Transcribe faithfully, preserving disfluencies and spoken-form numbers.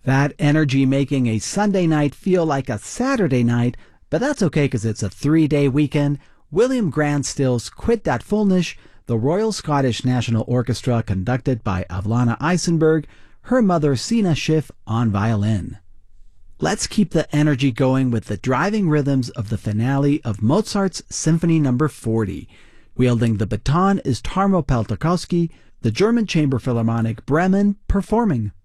That energy making a Sunday night feel like a Saturday night, but that's okay because it's a three-day weekend. William Grant Still's Quit That Foolnish, the Royal Scottish National Orchestra conducted by Avlana Eisenberg, her mother Sina Schiff on violin. Let's keep the energy going with the driving rhythms of the finale of Mozart's Symphony number forty. Wielding the baton is Tarmo Peltokoski, the German Chamber Philharmonic Bremen performing